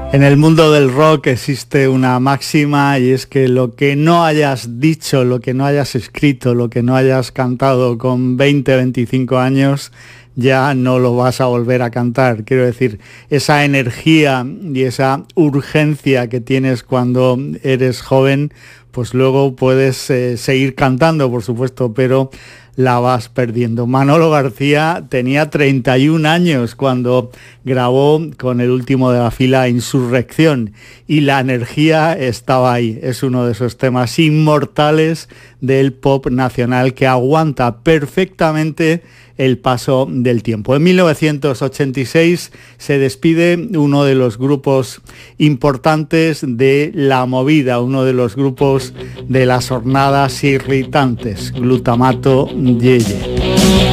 En el mundo del rock existe una máxima y es que lo que no hayas dicho, lo que no hayas escrito, lo que no hayas cantado con 20, 25 años, ya no lo vas a volver a cantar. Quiero decir, esa energía y esa urgencia que tienes cuando eres joven, pues luego puedes seguir cantando, por supuesto, pero la vas perdiendo. Manolo García tenía 31 años cuando grabó con el último de la fila Insurrección y la energía estaba ahí. Es uno de esos temas inmortales del pop nacional que aguanta perfectamente el paso del tiempo. En 1986 se despide uno de los grupos importantes de la movida, uno de los grupos de las hornadas irritantes, Glutamato Yeye.